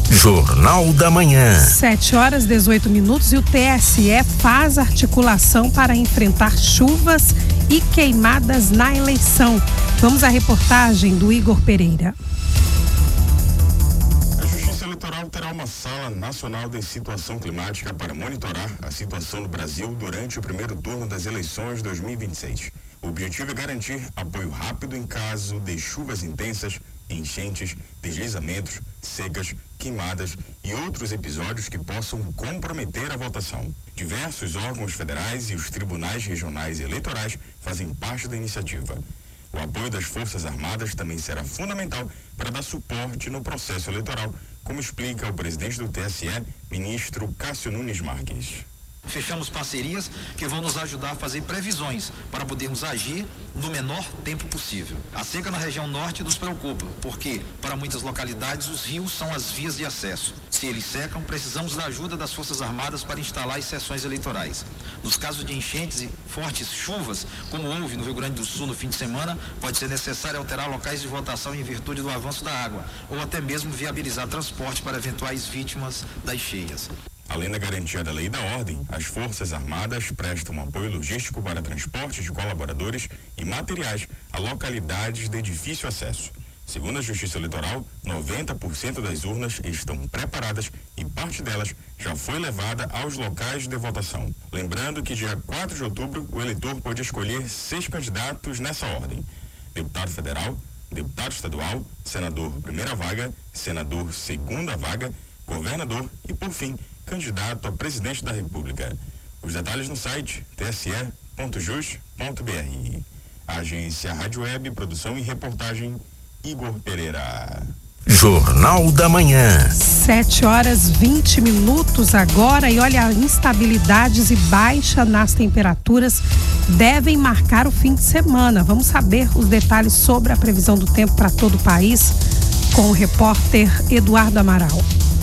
Jornal da Manhã. 7h18 e o TSE faz articulação para enfrentar chuvas e queimadas na eleição. Vamos à reportagem do Igor Pereira. A Justiça Eleitoral terá uma sala nacional de situação climática para monitorar a situação no Brasil durante o primeiro turno das eleições 2026. O objetivo é garantir apoio rápido em caso de chuvas intensas, enchentes, deslizamentos, secas, queimadas e outros episódios que possam comprometer a votação. Diversos órgãos federais e os tribunais regionais eleitorais fazem parte da iniciativa. O apoio das Forças Armadas também será fundamental para dar suporte no processo eleitoral, como explica o presidente do TSE, ministro Cássio Nunes Marques. Fechamos parcerias que vão nos ajudar a fazer previsões para podermos agir no menor tempo possível. A seca na região norte nos preocupa, porque para muitas localidades os rios são as vias de acesso. Se eles secam, precisamos da ajuda das Forças Armadas para instalar as sessões eleitorais. Nos casos de enchentes e fortes chuvas, como houve no Rio Grande do Sul no fim de semana, pode ser necessário alterar locais de votação em virtude do avanço da água, ou até mesmo viabilizar transporte para eventuais vítimas das cheias. Além da garantia da lei e da ordem, as Forças Armadas prestam apoio logístico para transporte de colaboradores e materiais a localidades de difícil acesso. Segundo a Justiça Eleitoral, 90% das urnas estão preparadas e parte delas já foi levada aos locais de votação. Lembrando que dia 4 de outubro o eleitor pode escolher 6 candidatos nessa ordem: deputado federal, deputado estadual, senador primeira vaga, senador segunda vaga, governador e, por fim, candidato a presidente da República. Os detalhes no site tse.jus.br. Agência Rádio Web, produção e reportagem, Igor Pereira. Jornal da Manhã. 7h20 agora, e olha, instabilidades e baixa nas temperaturas devem marcar o fim de semana. Vamos saber os detalhes sobre a previsão do tempo para todo o país com o repórter Eduardo Amaral.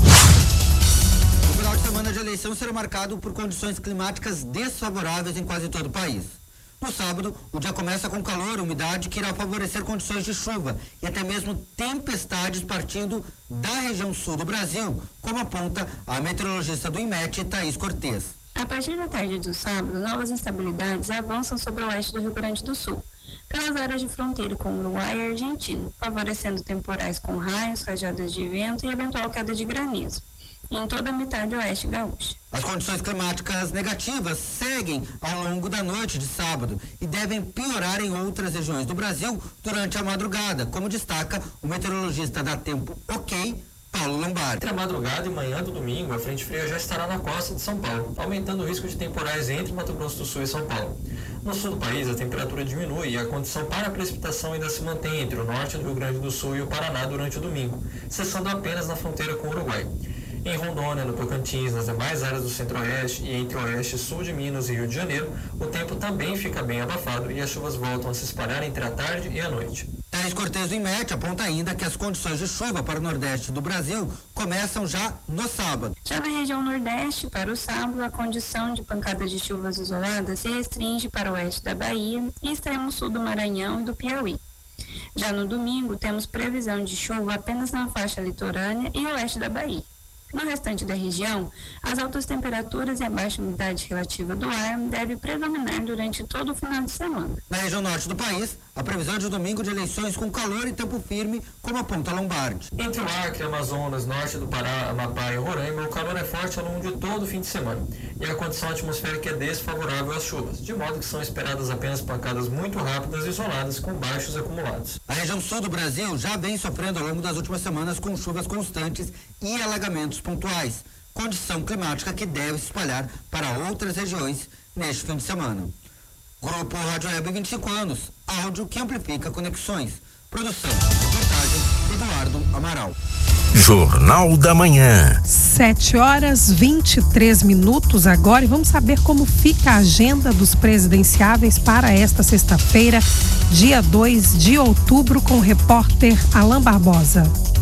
A eleição será marcado por condições climáticas desfavoráveis em quase todo o país. No sábado, o dia começa com calor e umidade que irá favorecer condições de chuva e até mesmo tempestades partindo da região sul do Brasil, como aponta a meteorologista do INMET, Thaís Cortes. A partir da tarde do sábado, novas instabilidades avançam sobre o oeste do Rio Grande do Sul, pelas áreas de fronteira com o Uruguai e Argentina, favorecendo temporais com raios, rajadas de vento e eventual queda de granizo em toda a metade oeste gaúcha. As condições climáticas negativas seguem ao longo da noite de sábado e devem piorar em outras regiões do Brasil durante a madrugada, como destaca o meteorologista da Tempo OK, Paulo Lombardi. Entre a madrugada e manhã do domingo, a frente fria já estará na costa de São Paulo, aumentando o risco de temporais entre Mato Grosso do Sul e São Paulo. No sul do país, a temperatura diminui e a condição para a precipitação ainda se mantém entre o norte do Rio Grande do Sul e o Paraná durante o domingo, cessando apenas na fronteira com o Uruguai. Em Rondônia, no Tocantins, nas demais áreas do centro-oeste e entre oeste e sul de Minas e Rio de Janeiro, o tempo também fica bem abafado e as chuvas voltam a se espalhar entre a tarde e a noite. Thaís Cortes do INMET aponta ainda que as condições de chuva para o nordeste do Brasil começam já no sábado. Já na região nordeste, para o sábado, a condição de pancadas de chuvas isoladas se restringe para o oeste da Bahia e extremo sul do Maranhão e do Piauí. Já no domingo, temos previsão de chuva apenas na faixa litorânea e oeste da Bahia. No restante da região, as altas temperaturas e a baixa umidade relativa do ar devem predominar durante todo o final de semana. Na região norte do país, a previsão de domingo de eleições com calor e tempo firme, como aponta Lombardi. Entre o Acre, Amazonas, norte do Pará, Amapá e Roraima, o calor é forte ao longo de todo o fim de semana e a condição atmosférica é desfavorável às chuvas, de modo que são esperadas apenas pancadas muito rápidas e isoladas com baixos acumulados. A região sul do Brasil já vem sofrendo ao longo das últimas semanas com chuvas constantes e alagamentos pontuais, condição climática que deve se espalhar para outras regiões neste fim de semana. Grupo Rádio Web 25 anos, áudio que amplifica conexões. Produção, reportagem, Eduardo Amaral. Jornal da Manhã. 7h23 agora, e vamos saber como fica a agenda dos presidenciáveis para esta sexta-feira, dia 2 de outubro, com o repórter Alain Barbosa.